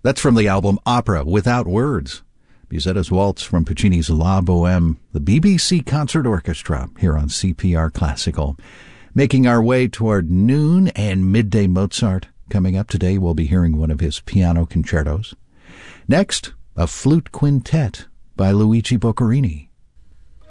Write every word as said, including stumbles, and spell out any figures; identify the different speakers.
Speaker 1: That's from the album Opera Without Words. Musetta's Waltz from Puccini's La Boheme, the B B C Concert Orchestra, here on C P R Classical. Making our way toward noon and midday Mozart. Coming up today, we'll be hearing one of his piano concertos. Next, a flute quintet by Luigi Boccherini.